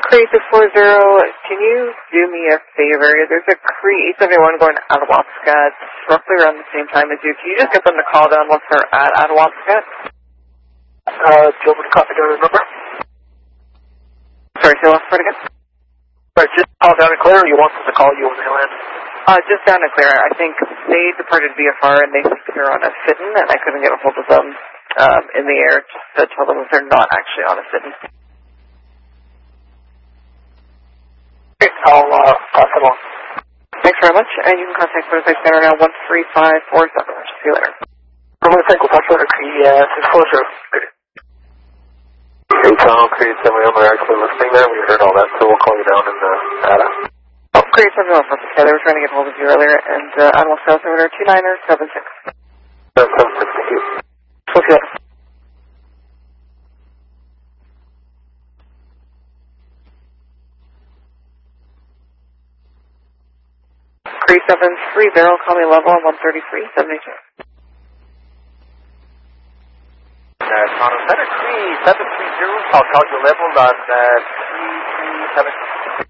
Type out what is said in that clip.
Cree 640, can you do me a favor? There's a Cree 871 going to Atawapska. It's roughly around the same time as you. Can you just get them to call down once they're at Atawapska? Do you want me to copy down the number? Sorry, say last part again? Right, just call down and clear, or you want them to call you when they land? Just down and clear. I think they departed VFR and they think they're on a Fitton, and I couldn't get a hold of them in the air just to tell them that they're not actually on a Fitton. Okay, I'll pass them on. Thanks very much, and you can contact Motorcycle Center now 13547. I'll see you later. Motorcycle, touch order, Cree 640. Hey Tom, Cree 71, we're actually listening there. We heard all that, so we'll call you down in Ada. Oh, Cree 71, perfect. Yeah, they were trying to get hold of you earlier, and Animal Sales Order 2976. 776, thank you. Okay. Cree 730, call me level on 13372. Toronto Center, Cree 730, I'll call you leveled on 337.